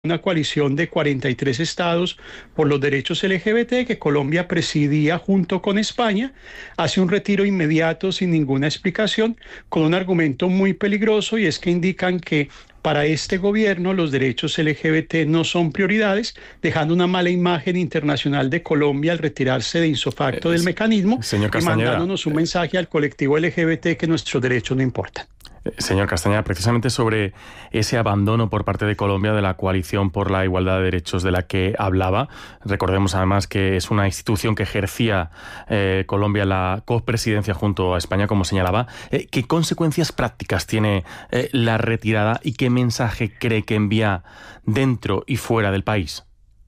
una coalición de 43 estados por los derechos LGBT que Colombia presidía junto con España, hace un retiro inmediato sin ninguna explicación, con un argumento muy peligroso, y es que indican que para este gobierno los derechos LGBT no son prioridades, dejando una mala imagen internacional de Colombia al retirarse de insofacto del mecanismo Señor y Castañeda, mandándonos un mensaje al colectivo LGBT que nuestros derechos no importan. Señor Castañeda, precisamente sobre ese abandono por parte de Colombia de la Coalición por la Igualdad de Derechos de la que hablaba, recordemos además que es una institución que ejercía Colombia la copresidencia junto a España, como señalaba. ¿Qué consecuencias prácticas tiene la retirada y qué mensaje cree que envía dentro y fuera del país?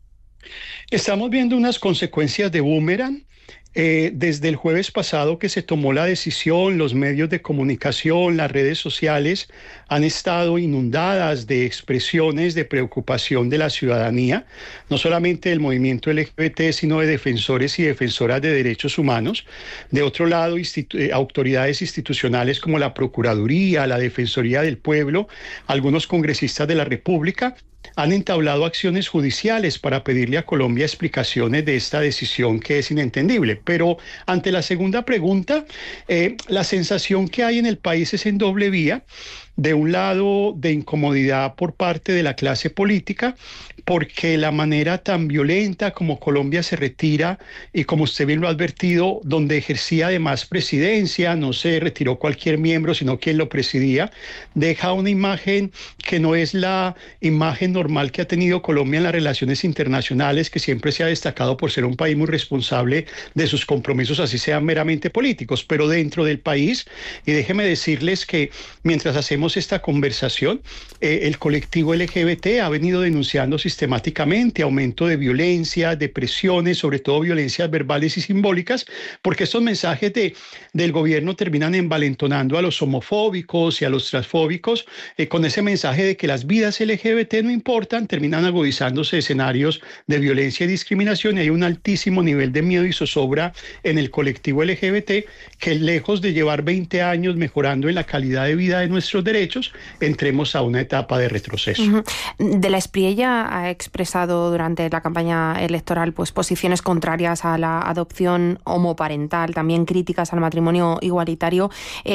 Estamos viendo unas consecuencias de boomerang. Desde el jueves pasado que se tomó la decisión, los medios de comunicación, las redes sociales han estado inundadas de expresiones de preocupación de la ciudadanía, no solamente del movimiento LGBT, sino de defensores y defensoras de derechos humanos. De otro lado, autoridades institucionales como la Procuraduría, la Defensoría del Pueblo, algunos congresistas de la República han entablado acciones judiciales para pedirle a Colombia explicaciones de esta decisión que es inentendible. Pero ante la segunda pregunta, la sensación que hay en el país es en doble vía. De un lado, de incomodidad por parte de la clase política, porque la manera tan violenta como Colombia se retira, y como usted bien lo ha advertido, donde ejercía además presidencia, no se retiró cualquier miembro, sino quien lo presidía, deja una imagen que no es la imagen normal que ha tenido Colombia en las relaciones internacionales, que siempre se ha destacado por ser un país muy responsable de sus compromisos, así sean meramente políticos, pero dentro del país. Y déjeme decirles que mientras hacemos esta conversación, el colectivo LGBT ha venido denunciando sistemáticamente aumento de violencia, de presiones, sobre todo violencias verbales y simbólicas, porque estos mensajes del gobierno terminan envalentonando a los homofóbicos y a los transfóbicos, con ese mensaje de que las vidas LGBT no importan, terminan agudizándose escenarios de violencia y discriminación, y hay un altísimo nivel de miedo y zozobra en el colectivo LGBT, que lejos de llevar 20 años mejorando en la calidad de vida de nuestros derechos, entremos a una etapa de retroceso. De la Espriella ha expresado durante la campaña electoral posiciones contrarias a la adopción homoparental, también críticas al matrimonio igualitario.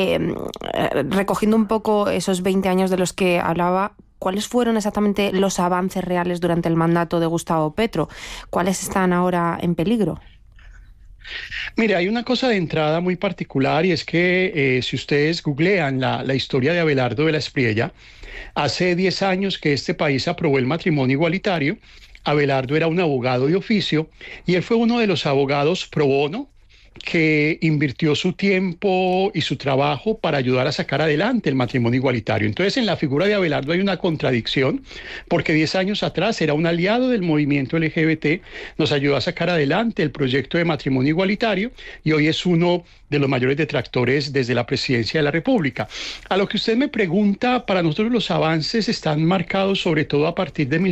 Recogiendo un poco esos 20 años de los que hablaba, ¿cuáles fueron exactamente los avances reales durante el mandato de Gustavo Petro? ¿Cuáles están ahora en peligro? Mire, hay una cosa de entrada muy particular, y es que si ustedes googlean la historia de Abelardo de la Espriella, hace 10 años que este país aprobó el matrimonio igualitario. Abelardo era un abogado de oficio y él fue uno de los abogados pro bono que invirtió su tiempo y su trabajo para ayudar a sacar adelante el matrimonio igualitario. Entonces, en la figura de Abelardo hay una contradicción, porque 10 años atrás era un aliado del movimiento LGBT, nos ayudó a sacar adelante el proyecto de matrimonio igualitario, y hoy es uno de los mayores detractores desde la presidencia de la República. A lo que usted me pregunta, para nosotros los avances están marcados sobre todo a partir de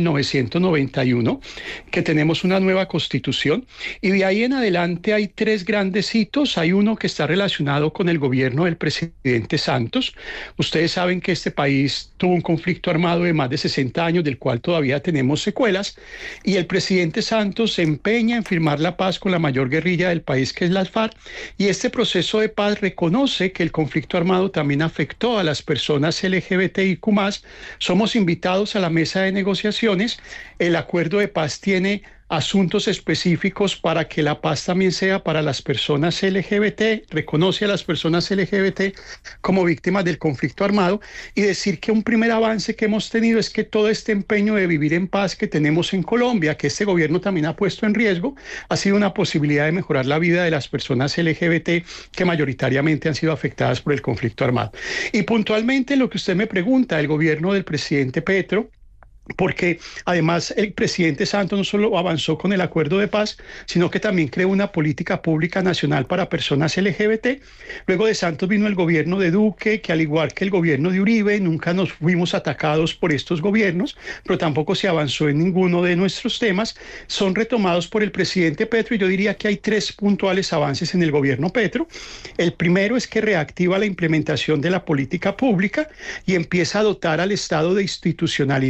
1991, que tenemos una nueva constitución, y de ahí en adelante hay tres grandes hitos. Hay uno que está relacionado con el gobierno del presidente Santos. Ustedes saben que este país tuvo un conflicto armado de más de 60 años, del cual todavía tenemos secuelas, y el presidente Santos se empeña en firmar la paz con la mayor guerrilla del país, que es las FARC, y este proceso de paz reconoce que el conflicto armado también afectó a las personas LGBTIQ+. Somos invitados a la mesa de negociaciones. El acuerdo de paz tiene asuntos específicos para que la paz también sea para las personas LGBT, reconoce a las personas LGBT como víctimas del conflicto armado, y decir que un primer avance que hemos tenido es que todo este empeño de vivir en paz que tenemos en Colombia, que este gobierno también ha puesto en riesgo, ha sido una posibilidad de mejorar la vida de las personas LGBT que mayoritariamente han sido afectadas por el conflicto armado. Y puntualmente lo que usted me pregunta, el gobierno del presidente Petro, porque además el presidente Santos no solo avanzó con el acuerdo de paz, sino que también creó una política pública nacional para personas LGBT. Luego de Santos vino el gobierno de Duque, que al igual que el gobierno de Uribe, nunca nos fuimos atacados por estos gobiernos, pero tampoco se avanzó en ninguno de nuestros temas. Son retomados por el presidente Petro, y yo diría que hay tres puntuales avances en el gobierno Petro. El primero es que reactiva la implementación de la política pública y empieza a dotar al Estado de institucionalidad,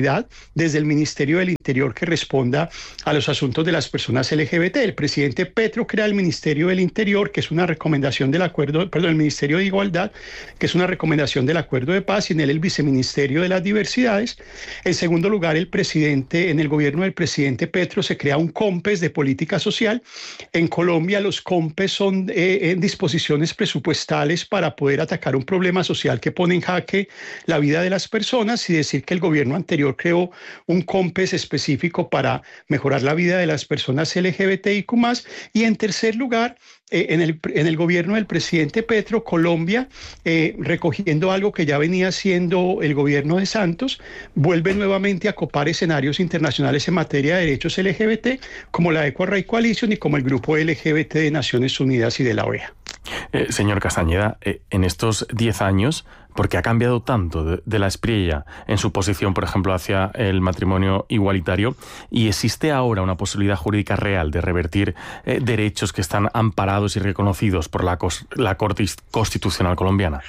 desde el Ministerio del Interior que responda a los asuntos de las personas LGBT. El presidente Petro crea el Ministerio del Interior, que es una recomendación del acuerdo, perdón, el Ministerio de Igualdad, que es una recomendación del Acuerdo de Paz, y en él el Viceministerio de las Diversidades. En segundo lugar, en el gobierno del presidente Petro se crea un COMPES de política social. En Colombia los COMPES son en disposiciones presupuestales para poder atacar un problema social que pone en jaque la vida de las personas, y decir que el gobierno anterior creó un COMPES específico para mejorar la vida de las personas LGBTIQ+. Y en tercer lugar, en el gobierno del presidente Petro, Colombia, recogiendo algo que ya venía haciendo el gobierno de Santos, vuelve nuevamente a copar escenarios internacionales en materia de derechos LGBT, como la Equal Rights Coalition y como el Grupo LGBT de Naciones Unidas y de la OEA. Señor Castañeda, en estos 10 años, ¿por qué ha cambiado tanto de la Espriella en su posición, por ejemplo, hacia el matrimonio igualitario? ¿Y existe ahora una posibilidad jurídica real de revertir derechos que están amparados y reconocidos por la Corte Constitucional colombiana?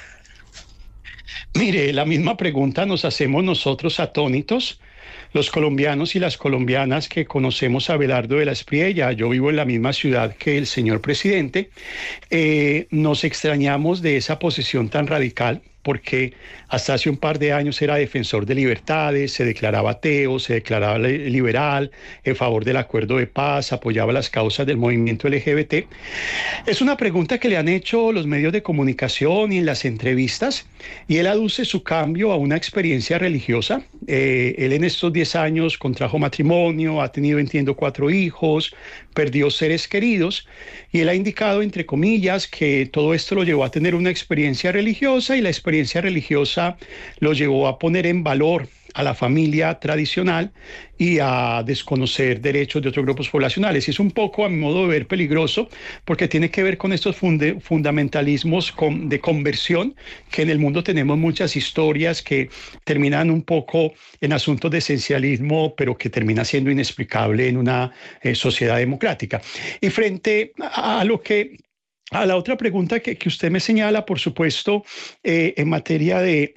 Mire, la misma pregunta nos hacemos nosotros atónitos, los colombianos y las colombianas que conocemos a Abelardo de la Espriella. Yo vivo en la misma ciudad que el señor presidente. Nos extrañamos de esa posición tan radical, porque hasta hace un par de años era defensor de libertades, se declaraba ateo, se declaraba liberal, en favor del acuerdo de paz, apoyaba las causas del movimiento LGBT. Es una pregunta que le han hecho los medios de comunicación y en las entrevistas, y él aduce su cambio a una experiencia religiosa. Él en estos 10 años contrajo matrimonio, ha tenido, entiendo, 4 hijos, perdió seres queridos, y él ha indicado, entre comillas, que todo esto lo llevó a tener una experiencia religiosa, y la experiencia religiosa lo llevó a poner en valor a la familia tradicional y a desconocer derechos de otros grupos poblacionales. Y es un poco, a mi modo de ver, peligroso, porque tiene que ver con estos fundamentalismos de conversión, que en el mundo tenemos muchas historias que terminan un poco en asuntos de esencialismo, pero que termina siendo inexplicable en una sociedad democrática. Y frente a la otra pregunta que usted me señala, por supuesto, en materia de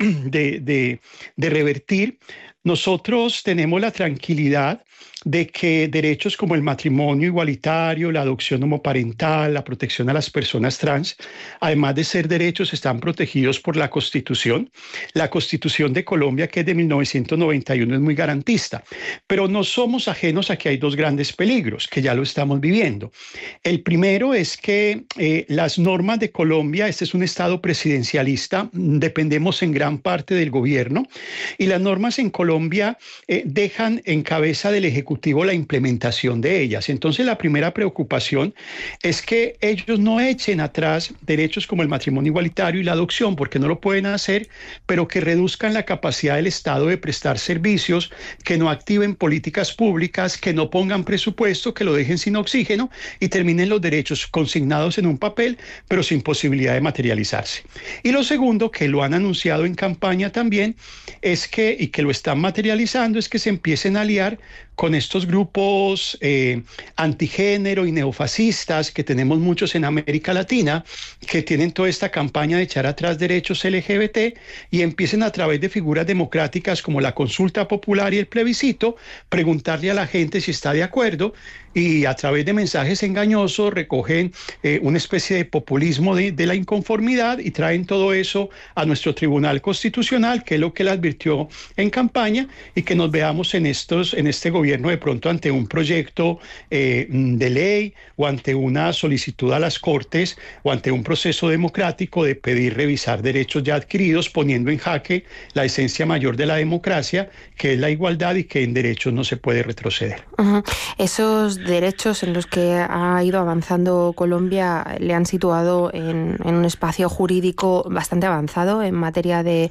revertir, nosotros tenemos la tranquilidad de que derechos como el matrimonio igualitario, la adopción homoparental, la protección a las personas trans, además de ser derechos, están protegidos por la Constitución. La Constitución de Colombia, que es de 1991, es muy garantista, pero no somos ajenos a que hay 2 grandes peligros, que ya lo estamos viviendo. El primero es que las normas de Colombia, este es un estado presidencialista, dependemos en gran parte del gobierno, y las normas en Colombia dejan en cabeza del Ejecutivo la implementación de ellas. Entonces, la primera preocupación es que ellos no echen atrás derechos como el matrimonio igualitario y la adopción, porque no lo pueden hacer, pero que reduzcan la capacidad del Estado de prestar servicios, que no activen políticas públicas, que no pongan presupuesto, que lo dejen sin oxígeno y terminen los derechos consignados en un papel, pero sin posibilidad de materializarse. Y lo segundo, que lo han anunciado en campaña también, es que, y que lo están materializando, es que se empiecen a aliar con estos grupos antigénero y neofascistas, que tenemos muchos en América Latina, que tienen toda esta campaña de echar atrás derechos LGBT, y empiecen a través de figuras democráticas como la consulta popular y el plebiscito, preguntarle a la gente si está de acuerdo, y a través de mensajes engañosos recogen una especie de populismo de la inconformidad y traen todo eso a nuestro Tribunal Constitucional, que es lo que él advirtió en campaña, y que nos veamos en este gobierno de pronto ante un proyecto de ley o ante una solicitud a las Cortes o ante un proceso democrático de pedir revisar derechos ya adquiridos, poniendo en jaque la esencia mayor de la democracia, que es la igualdad, y que en derechos no se puede retroceder. Uh-huh. Esos derechos en los que ha ido avanzando Colombia le han situado en un espacio jurídico bastante avanzado en materia de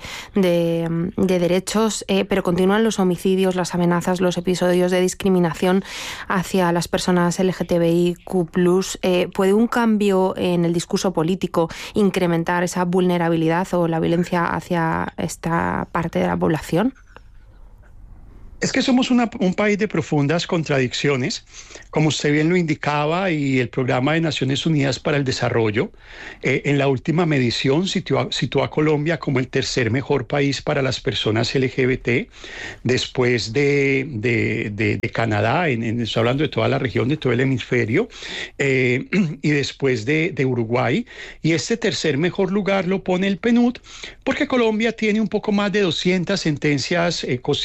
derechos, pero continúan los homicidios, las amenazas, los episodios de discriminación hacia las personas LGTBIQ+. ¿Puede un cambio en el discurso político incrementar esa vulnerabilidad o la violencia hacia esta parte de la población? Es que somos un país de profundas contradicciones, como usted bien lo indicaba, y el Programa de Naciones Unidas para el Desarrollo, en la última medición situó a Colombia como el tercer mejor país para las personas LGBT, después de Canadá, estoy hablando de toda la región, de todo el hemisferio, y después de Uruguay. Y este tercer mejor lugar lo pone el PNUD, porque Colombia tiene un poco más de 200 sentencias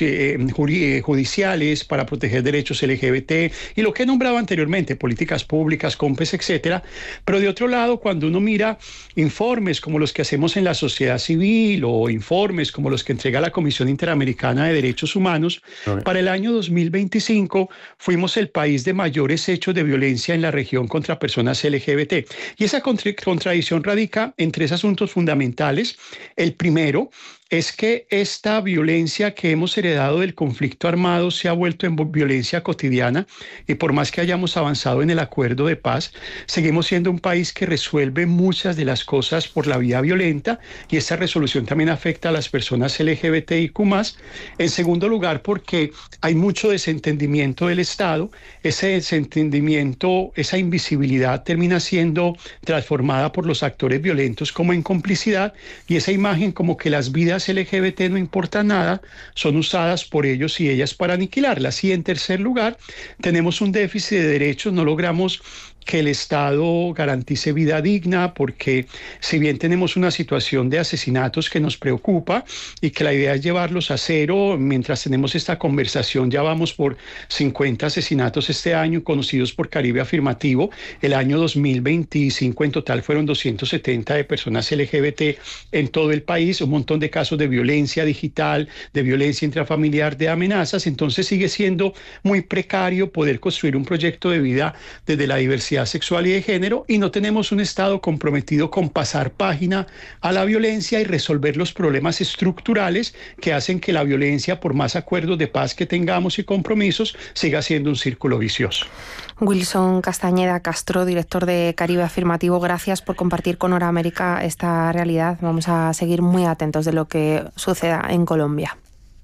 judiciales para proteger derechos LGBT y lo que he nombrado anteriormente, políticas públicas, COMPES, etcétera. Pero de otro lado, cuando uno mira informes como los que hacemos en la sociedad civil o informes como los que entrega la Comisión Interamericana de Derechos Humanos, para el año 2025 fuimos el país de mayores hechos de violencia en la región contra personas LGBT. Y esa contradicción radica en tres asuntos fundamentales. El primero es que esta violencia que hemos heredado del conflicto armado se ha vuelto en violencia cotidiana, y por más que hayamos avanzado en el acuerdo de paz, seguimos siendo un país que resuelve muchas de las cosas por la vía violenta, y esta resolución también afecta a las personas LGBTIQ+. En segundo lugar, porque hay mucho desentendimiento del Estado. Ese desentendimiento, esa invisibilidad termina siendo transformada por los actores violentos como en complicidad, y esa imagen como que las vidas LGBT no importa nada, son usadas por ellos y ellas para aniquilarlas. Y en tercer lugar, tenemos un déficit de derechos, no logramos que el Estado garantice vida digna, porque si bien tenemos una situación de asesinatos que nos preocupa y que la idea es llevarlos a cero, mientras tenemos esta conversación ya vamos por 50 asesinatos este año, conocidos por Caribe Afirmativo. El año 2025 en total fueron 270 de personas LGBT en todo el país, un montón de casos de violencia digital, de violencia intrafamiliar, de amenazas. Entonces sigue siendo muy precario poder construir un proyecto de vida desde la diversidad sexual y de género, y no tenemos un Estado comprometido con pasar página a la violencia y resolver los problemas estructurales que hacen que la violencia, por más acuerdos de paz que tengamos y compromisos, siga siendo un círculo vicioso. Wilson Castañeda Castro, director de Caribe Afirmativo, gracias por compartir con Hora América esta realidad. Vamos a seguir muy atentos de lo que suceda en Colombia.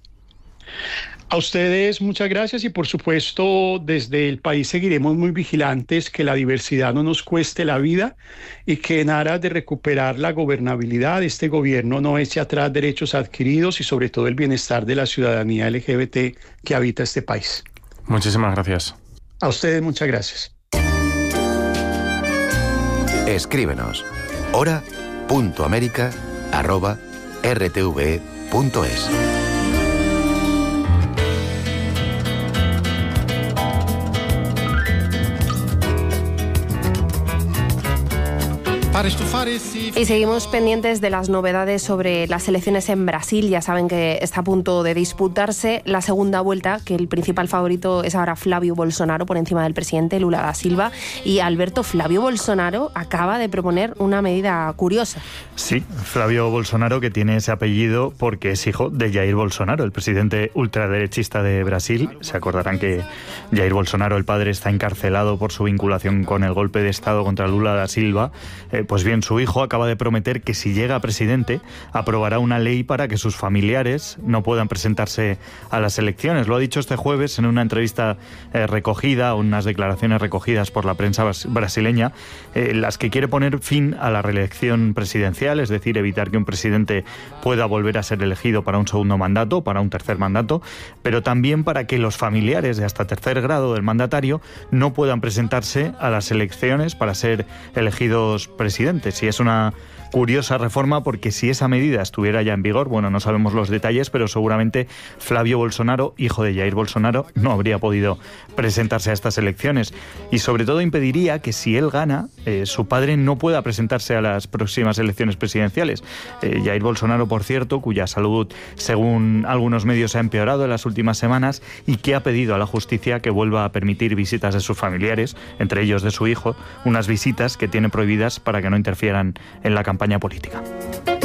A ustedes muchas gracias, y por supuesto desde el país seguiremos muy vigilantes que la diversidad no nos cueste la vida, y que en aras de recuperar la gobernabilidad este gobierno no eche atrás derechos adquiridos y sobre todo el bienestar de la ciudadanía LGBT que habita este país. Muchísimas gracias. A ustedes muchas gracias. Escríbenos hora.america@rtve.es. Y seguimos pendientes de las novedades sobre las elecciones en Brasil. Ya saben que está a punto de disputarse la segunda vuelta, que el principal favorito es ahora Flavio Bolsonaro por encima del presidente Lula da Silva. Y Alberto, Flavio Bolsonaro acaba de proponer una medida curiosa. Sí, Flavio Bolsonaro, que tiene ese apellido porque es hijo de Jair Bolsonaro, el presidente ultraderechista de Brasil. Se acordarán que Jair Bolsonaro, el padre, está encarcelado por su vinculación con el golpe de Estado contra Lula da Silva. Pues bien, su hijo acaba de prometer que si llega a presidente aprobará una ley para que sus familiares no puedan presentarse a las elecciones. Lo ha dicho este jueves en una entrevista recogida, unas declaraciones recogidas por la prensa brasileña, las que quiere poner fin a la reelección presidencial, es decir, evitar que un presidente pueda volver a ser elegido para un segundo mandato, para un tercer mandato, pero también para que los familiares de hasta tercer grado del mandatario no puedan presentarse a las elecciones para ser elegidos presidentes. Y es una curiosa reforma porque si esa medida estuviera ya en vigor, bueno, no sabemos los detalles, pero seguramente Flavio Bolsonaro, hijo de Jair Bolsonaro, no habría podido presentarse a estas elecciones, y sobre todo impediría que si él gana, su padre no pueda presentarse a las próximas elecciones presidenciales. Jair Bolsonaro, por cierto, cuya salud, según algunos medios, ha empeorado en las últimas semanas y que ha pedido a la justicia que vuelva a permitir visitas de sus familiares, entre ellos de su hijo, unas visitas que tiene prohibidas para que no interfieran en la campaña política.